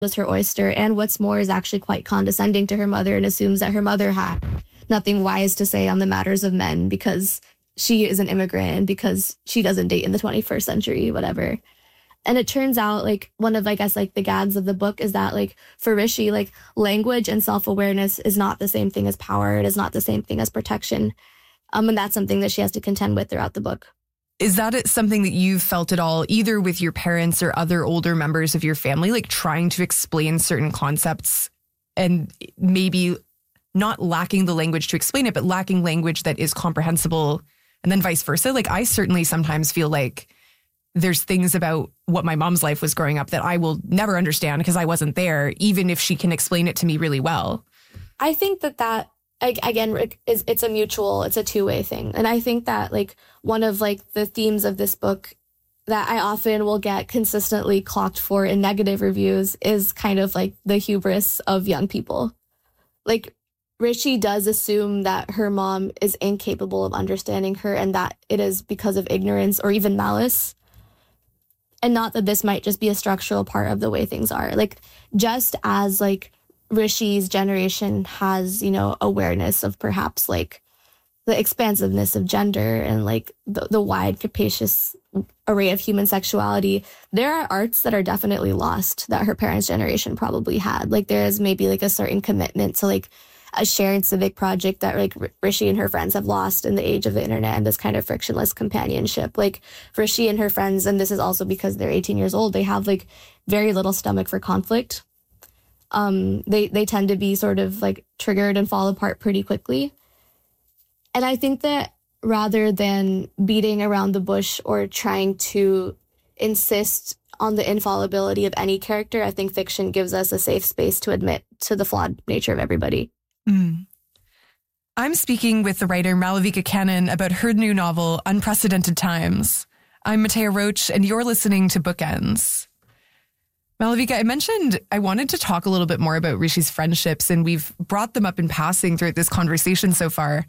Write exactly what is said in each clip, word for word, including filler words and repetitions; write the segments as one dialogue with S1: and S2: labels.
S1: was her oyster, and what's more is actually quite condescending to her mother and assumes that her mother had nothing wise to say on the matters of men because she is an immigrant and because she doesn't date in the twenty-first century, whatever. And it turns out, like, one of, I guess, like, the gags of the book is that, like, for Rishi, like, language and self-awareness is not the same thing as power. It is not the same thing as protection. Um, and that's something that she has to contend with throughout the book.
S2: Is that something that you've felt at all, either with your parents or other older members of your family, like trying to explain certain concepts and maybe not lacking the language to explain it, but lacking language that is comprehensible, and then vice versa? Like, I certainly sometimes feel like there's things about what my mom's life was growing up that I will never understand because I wasn't there, even if she can explain it to me really well.
S1: I think that that, again, is it's a mutual, it's a two-way thing. And I think that, like, one of, like, the themes of this book that I often will get consistently clocked for in negative reviews is kind of, like, the hubris of young people. Like, Rishi does assume that her mom is incapable of understanding her and that it is because of ignorance or even malice. And not that this might just be a structural part of the way things are. Like, just as, like, Rishi's generation has, you know, awareness of perhaps, like, the expansiveness of gender and, like, the, the wide, capacious array of human sexuality, there are arts that are definitely lost that her parents' generation probably had. Like, there is maybe, like, a certain commitment to, like, a shared civic project that, like, Rishi and her friends have lost in the age of the internet and this kind of frictionless companionship. Like, Rishi and her friends, and this is also because they're eighteen years old, they have, like, very little stomach for conflict. Um, they, they tend to be sort of, like, triggered and fall apart pretty quickly. And I think that rather than beating around the bush or trying to insist on the infallibility of any character, I think fiction gives us a safe space to admit to the flawed nature of everybody.
S2: Mm. I'm speaking with the writer Malavika Cannon about her new novel, Unprecedented Times. I'm Matea Roach, and you're listening to Bookends. Malavika, I mentioned I wanted to talk a little bit more about Rishi's friendships, and we've brought them up in passing throughout this conversation so far.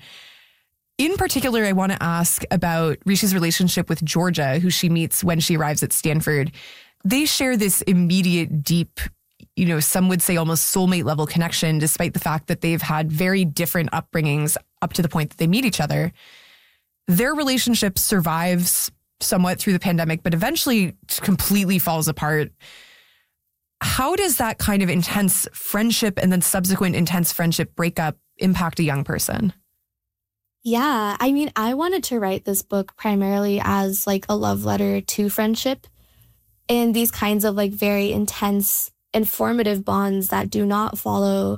S2: In particular, I want to ask about Rishi's relationship with Georgia, who she meets when she arrives at Stanford. They share this immediate, deep, you know, some would say almost soulmate level connection, despite the fact that they've had very different upbringings up to the point that they meet each other. Their relationship survives somewhat through the pandemic, but eventually completely falls apart. How does that kind of intense friendship and then subsequent intense friendship breakup impact a young person?
S1: Yeah, I mean, I wanted to write this book primarily as, like, a love letter to friendship and these kinds of, like, very intense, informative bonds that do not follow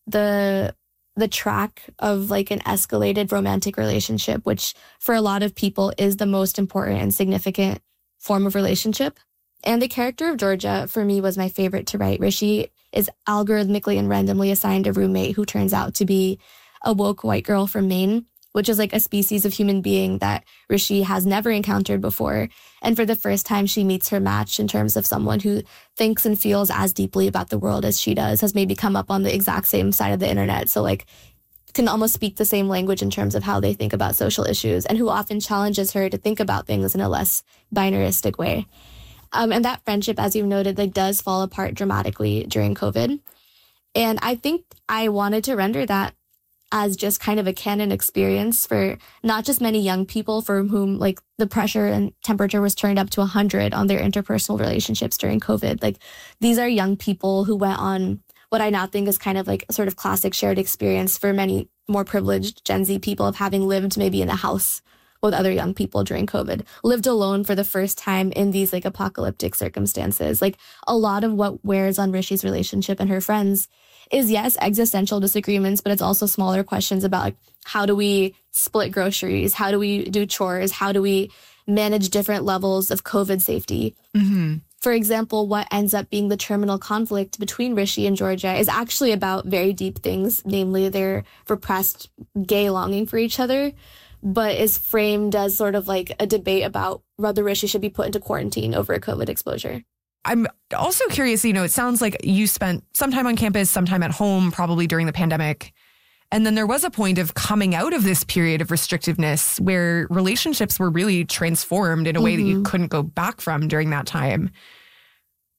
S1: the the track of, like, an escalated romantic relationship, which for a lot of people is the most important and significant form of relationship. And the character of Georgia, for me, was my favorite to write. Rishi is algorithmically and randomly assigned a roommate who turns out to be a woke white girl from Maine, which is, like, a species of human being that Rishi has never encountered before. And for the first time, she meets her match in terms of someone who thinks and feels as deeply about the world as she does, has maybe come up on the exact same side of the internet. So, like, can almost speak the same language in terms of how they think about social issues, and who often challenges her to think about things in a less binaristic way. Um, and that friendship, as you've noted, like, does fall apart dramatically during COVID. And I think I wanted to render that as just kind of a canon experience for not just many young people for whom, like, the pressure and temperature was turned up to one hundred on their interpersonal relationships during COVID. Like, these are young people who went on what I now think is kind of like a sort of classic shared experience for many more privileged Gen Z people of having lived maybe in a house with other young people during COVID, lived alone for the first time in these, like, apocalyptic circumstances. Like, a lot of what wears on Rishi's relationship and her friends is, yes, existential disagreements, but it's also smaller questions about, like, how do we split groceries? How do we do chores? How do we manage different levels of COVID safety?
S2: Mm-hmm.
S1: For example, what ends up being the terminal conflict between Rishi and Georgia is actually about very deep things, namely their repressed gay longing for each other, but is framed as sort of like a debate about whether Rishi should be put into quarantine over a COVID exposure.
S2: I'm also curious, you know, it sounds like you spent some time on campus, some time at home, probably during the pandemic. And then there was a point of coming out of this period of restrictiveness where relationships were really transformed in a way mm-hmm. that you couldn't go back from during that time.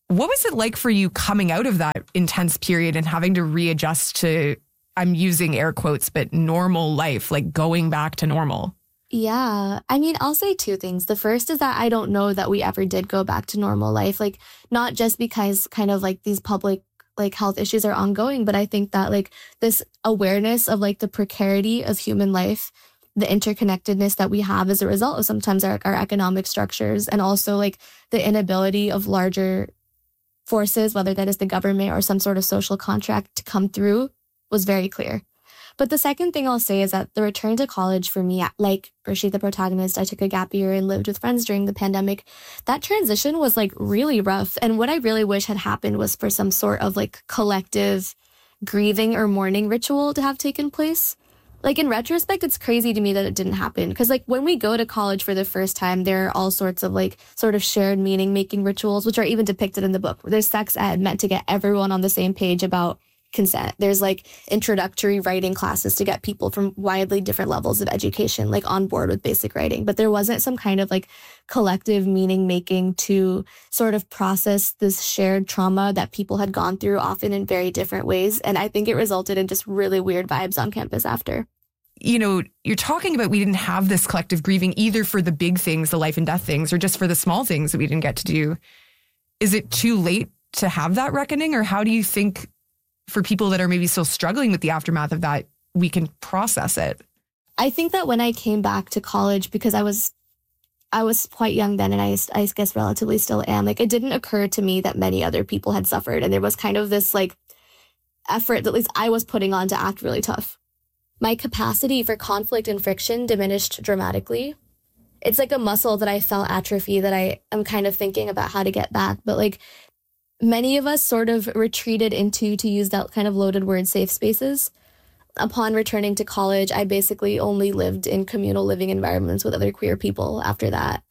S2: What was it like for you coming out of that intense period and having to readjust to, I'm using air quotes, but normal life, like going back to normal?
S1: Yeah. I mean, I'll say two things. The first is that I don't know that we ever did go back to normal life. Like, not just because kind of like these public like health issues are ongoing, but I think that like this awareness of like the precarity of human life, the interconnectedness that we have as a result of sometimes our, our economic structures, and also like the inability of larger forces, whether that is the government or some sort of social contract, to come through, was very clear. But the second thing I'll say is that the return to college for me, like Rishi, the protagonist, I took a gap year and lived with friends during the pandemic. That transition was like really rough. And what I really wish had happened was for some sort of like collective grieving or mourning ritual to have taken place. Like in retrospect, it's crazy to me that it didn't happen. Because like when we go to college for the first time, there are all sorts of like sort of shared meaning making rituals, which are even depicted in the book. There's sex ed meant to get everyone on the same page about consent. There's like introductory writing classes to get people from widely different levels of education like on board with basic writing. But there wasn't some kind of like collective meaning making to sort of process this shared trauma that people had gone through, often in very different ways. And I think it resulted in just really weird vibes on campus after.
S2: You know, you're talking about we didn't have this collective grieving either for the big things, the life and death things, or just for the small things that we didn't get to do. Is it too late to have that reckoning? Or how do you think for people that are maybe still struggling with the aftermath of that, we can process it?
S1: I think that when I came back to college, because I was I was quite young then, and I, I guess relatively still am, like it didn't occur to me that many other people had suffered. And there was kind of this like effort that at least I was putting on to act really tough. My capacity for conflict and friction diminished dramatically. It's like a muscle that I felt atrophy that I am kind of thinking about how to get back. But like many of us sort of retreated into, to use that kind of loaded word, safe spaces. Upon returning to college, I basically only lived in communal living environments with other queer people after that.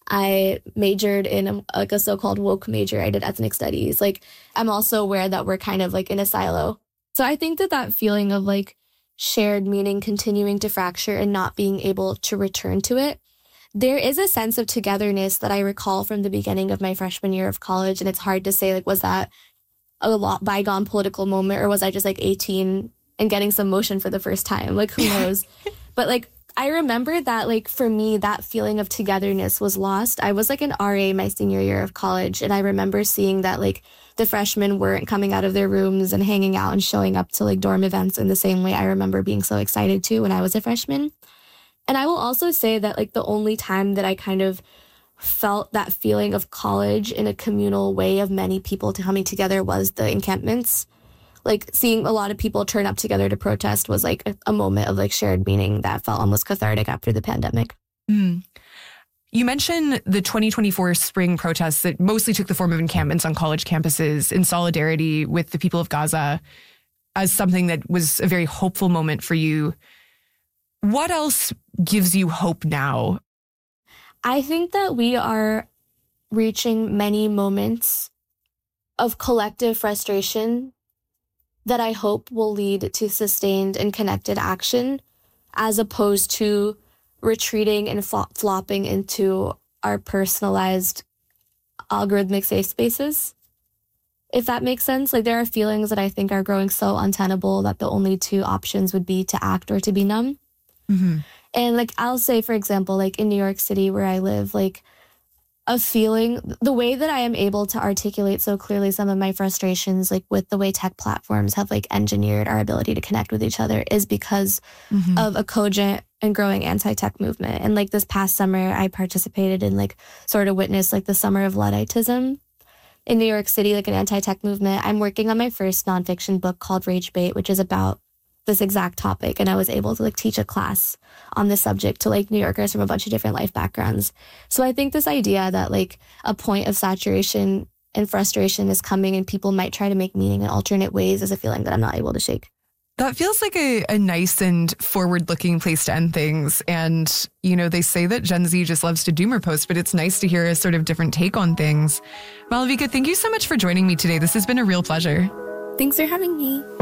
S1: I majored in a, like a so-called woke major. I did ethnic studies. Like, I'm also aware that we're kind of like in a silo. So I think that that feeling of like shared meaning continuing to fracture and not being able to return to it, there is a sense of togetherness that I recall from the beginning of my freshman year of college. And it's hard to say, like, was that a lot bygone political moment, or was I just like eighteen and getting some motion for the first time? Like, who knows? But like, I remember that, like, for me, that feeling of togetherness was lost. I was like an R A my senior year of college. And I remember seeing that, like, the freshmen weren't coming out of their rooms and hanging out and showing up to like dorm events in the same way I remember being so excited to when I was a freshman. And I will also say that like the only time that I kind of felt that feeling of college in a communal way of many people coming together was the encampments. Like seeing a lot of people turn up together to protest was like a, a moment of like shared meaning that felt almost cathartic after the pandemic.
S2: Mm. You mentioned the twenty twenty-four spring protests that mostly took the form of encampments on college campuses in solidarity with the people of Gaza as something that was a very hopeful moment for you. What else gives you hope now?
S1: I think that we are reaching many moments of collective frustration that I hope will lead to sustained and connected action, as opposed to retreating and fl- flopping into our personalized algorithmic safe spaces. If that makes sense. Like, there are feelings that I think are growing so untenable that the only two options would be to act or to be numb. Mm-hmm. And like, I'll say, for example, like in New York City where I live, like a feeling, the way that I am able to articulate so clearly some of my frustrations, like with the way tech platforms have like engineered our ability to connect with each other, is because mm-hmm. of a cogent and growing anti-tech movement. And like this past summer, I participated in like sort of witnessed like the summer of Ludditism in New York City, like an anti-tech movement. I'm working on my first nonfiction book called Rage Bait, which is about this exact topic. And I was able to like teach a class on this subject to like New Yorkers from a bunch of different life backgrounds. So I think this idea that like a point of saturation and frustration is coming and people might try to make meaning in alternate ways is a feeling that I'm not able to shake.
S2: That feels like a, a nice and forward-looking place to end things. And, you know, they say that Gen Z just loves to doomer post, but it's nice to hear a sort of different take on things. Malavika, thank you so much for joining me today. This has been a real pleasure.
S1: Thanks for having me.